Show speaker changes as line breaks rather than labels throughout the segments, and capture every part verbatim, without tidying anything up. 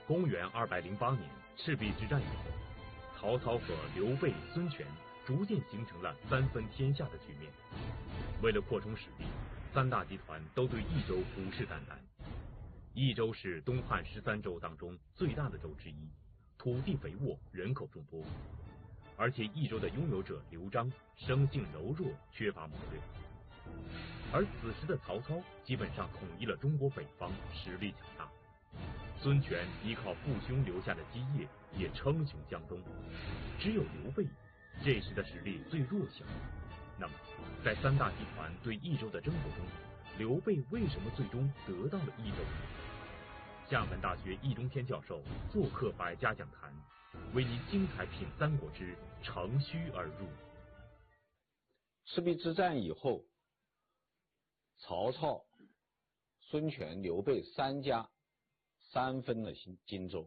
公元二百零八年赤壁之战以后，曹操和刘备、孙权逐渐形成了三分天下的局面。为了扩充实力，三大集团都对益州虎视眈眈。益州是东汉十三州当中最大的州之一，土地肥沃，人口众多。而且益州的拥有者刘璋生性柔弱，缺乏谋略。而此时的曹操基本上统一了中国北方，实力强大。孙权依靠父兄留下的基业，也称雄江东。只有刘备这时的实力最弱小。那么，在三大集团对益州的争夺中，刘备为什么最终得到了益州？厦门大学易中天教授做客百家讲坛，为您精彩品三国之乘虚而入。
赤壁之战以后，曹操、孙权、刘备三家三分了荆州。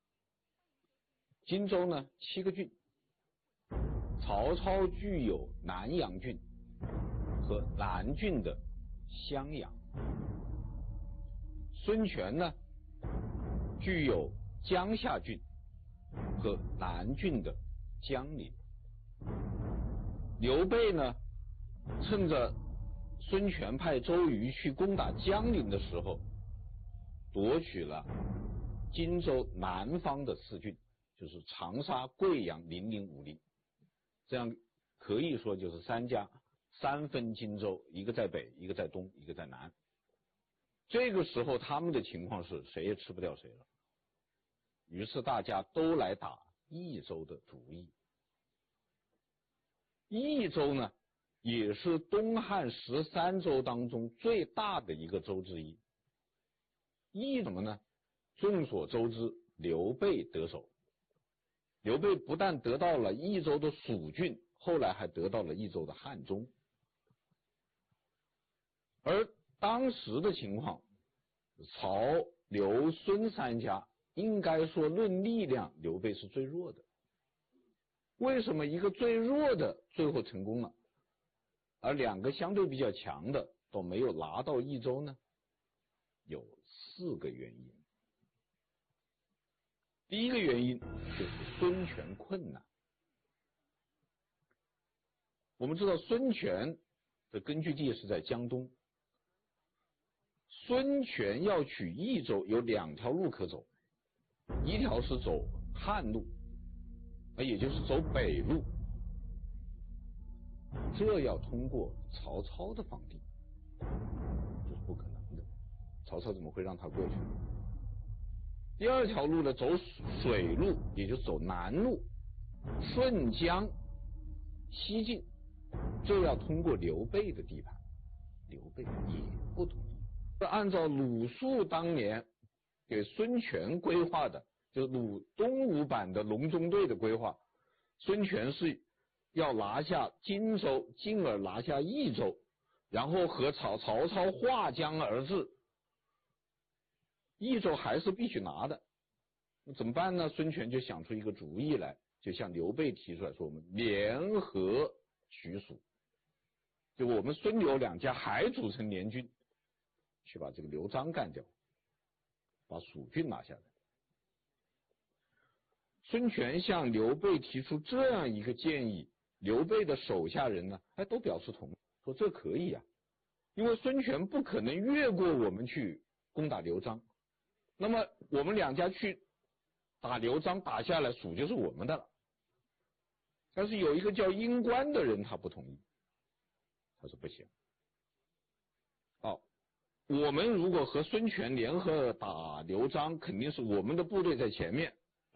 荆州呢，七个郡。曹操具有南阳郡和南郡的襄阳，孙权呢具有江夏郡和南郡的江陵，刘备呢趁着孙权派周瑜去攻打江陵的时候，夺取了荆州南方的四郡，就是长沙、贵阳、零陵、武陵。这样可以说就是三家三分荆州，一个在北，一个在东，一个在南。这个时候他们的情况是谁也吃不掉谁了，于是大家都来打益州的主意。益州呢也是东汉十三州当中最大的一个州之一。益什么呢？众所周知，刘备得手。刘备不但得到了益州的蜀郡，后来还得到了益州的汉中。而当时的情况，曹、刘、孙三家应该说论力量，刘备是最弱的。为什么一个最弱的最后成功了，而两个相对比较强的都没有拿到益州呢？有四个原因。第一个原因就是孙权困难。我们知道孙权的根据地是在江东，孙权要取益州有两条路可走，一条是走汉路，也就是走北路，这要通过曹操的防地，这是不可能的，曹操怎么会让他过去？第二条路呢，走水路，也就是走南路，顺江西进，这要通过刘备的地盘，刘备也不同意。按照鲁肃当年给孙权规划的，就是鲁东吴版的隆中对的规划，孙权是要拿下荆州，进而拿下益州，然后和曹曹操划江而治。益州还是必须拿的，那怎么办呢？孙权就想出一个主意来，就向刘备提出来说，我们联合取蜀，就我们孙刘两家还组成联军，去把这个刘璋干掉，把蜀郡拿下来。孙权向刘备提出这样一个建议，刘备的手下人呢，哎，都表示同意，说这可以啊，因为孙权不可能越过我们去攻打刘璋，那么我们两家去打刘璋，打下来蜀就是我们的了。但是有一个叫殷关的人他不同意，他说不行，哦，我们如果和孙权联合打刘璋，肯定是我们的部队在前面，